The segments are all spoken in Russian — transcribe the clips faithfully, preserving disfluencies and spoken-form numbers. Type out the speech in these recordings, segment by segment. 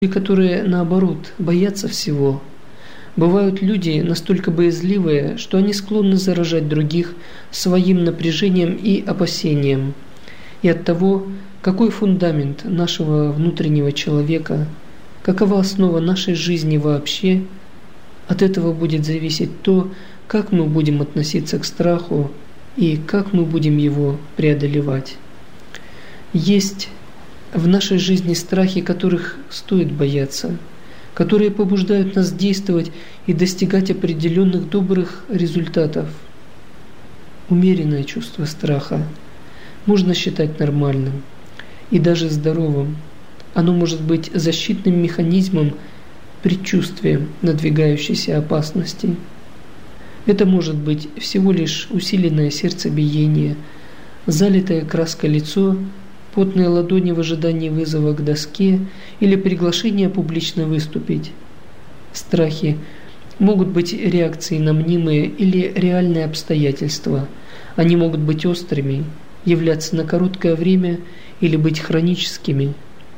Люди, которые, наоборот, боятся всего. Бывают люди настолько боязливые, что они склонны заражать других своим напряжением и опасением. И от того, какой фундамент нашего внутреннего человека, какова основа нашей жизни вообще, от этого будет зависеть то, как мы будем относиться к страху и как мы будем его преодолевать. Есть в нашей жизни страхи, которых стоит бояться, которые побуждают нас действовать и достигать определенных добрых результатов. Умеренное чувство страха можно считать нормальным и даже здоровым. Оно может быть защитным механизмом, предчувствием надвигающейся опасности. Это может быть всего лишь усиленное сердцебиение, залитое краской лицо, потные ладони в ожидании вызова к доске или приглашение публично выступить. Страхи могут быть реакцией на мнимые или реальные обстоятельства. Они могут быть острыми, являться на короткое время или быть хроническими.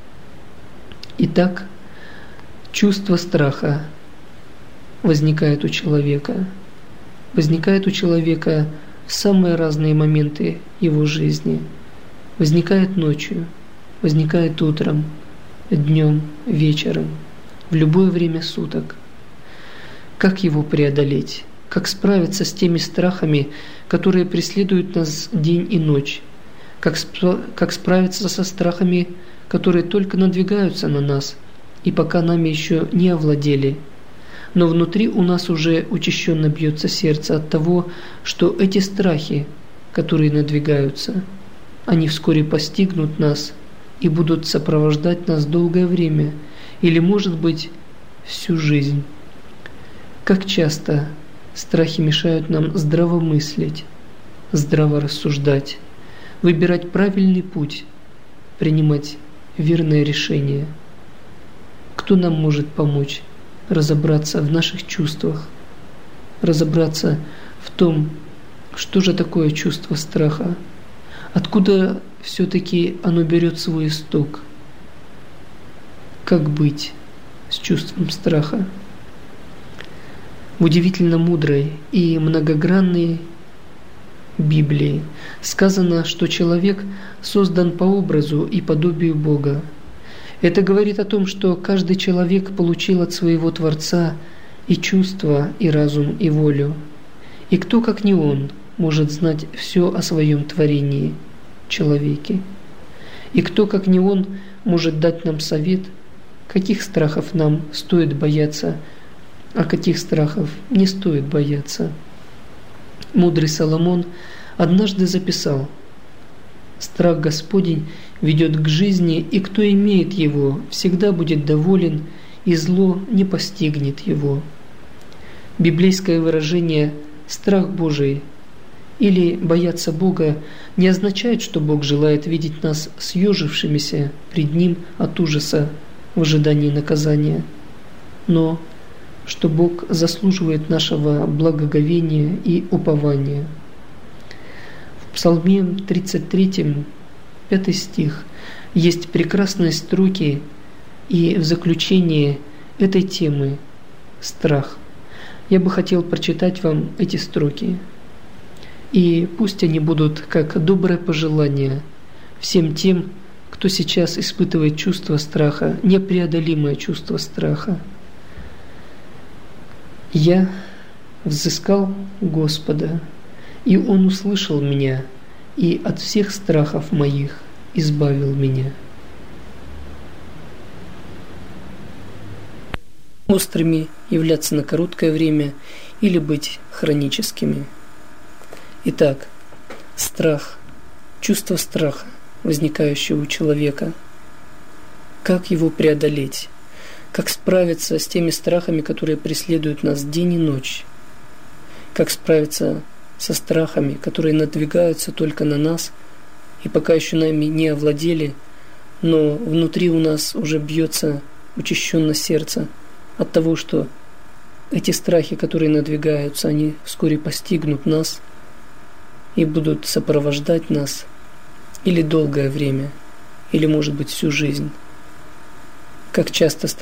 Итак, чувство страха возникает у человека. Возникает у человека в самые разные моменты его жизни. Возникает ночью, возникает утром, днем, вечером, в любое время суток. Как его преодолеть? Как справиться с теми страхами, которые преследуют нас день и ночь? Как, спро- как справиться со страхами, которые только надвигаются на нас и пока нами еще не овладели? Но внутри у нас уже учащенно бьется сердце от того, что эти страхи, которые надвигаются, они вскоре постигнут нас и будут сопровождать нас долгое время, или, может быть, всю жизнь. Как часто страхи мешают нам здраво мыслить, здраво рассуждать, выбирать правильный путь, принимать верные решения. Кто нам может помочь разобраться в наших чувствах, разобраться в том, что же такое чувство страха? Откуда все-таки оно берет свой исток? Как быть с чувством страха? В удивительно мудрой и многогранной Библии сказано, что человек создан по образу и подобию Бога. Это говорит о том, что каждый человек получил от своего Творца и чувства, и разум, и волю. И кто, как не он, может знать все о своем творении, человеке? И кто, как не он, может дать нам совет, каких страхов нам стоит бояться, а каких страхов не стоит бояться? Мудрый Соломон однажды записал: «Страх Господень ведет к жизни, и кто имеет его, всегда будет доволен, и зло не постигнет его». Библейское выражение «страх Божий» или «бояться Бога» не означает, что Бог желает видеть нас съежившимися пред Ним от ужаса в ожидании наказания, но что Бог заслуживает нашего благоговения и упования. В Псалме тридцать третьем, пятый стих, есть прекрасные строки, и в заключении этой темы «Страх» я бы хотел прочитать вам эти строки. И пусть они будут как доброе пожелание всем тем, кто сейчас испытывает чувство страха, непреодолимое чувство страха. «Я взыскал Господа, и Он услышал меня, и от всех страхов моих избавил меня». Острыми являться на короткое время или быть хроническими. Итак, страх, чувство страха, возникающее у человека. Как его преодолеть? Как справиться с теми страхами, которые преследуют нас день и ночь? Как справиться со страхами, которые надвигаются только на нас и пока еще нами не овладели, но внутри у нас уже бьется учащенно сердце от того, что эти страхи, которые надвигаются, они вскоре постигнут нас и будут сопровождать нас или долгое время, или, может быть, всю жизнь. как часто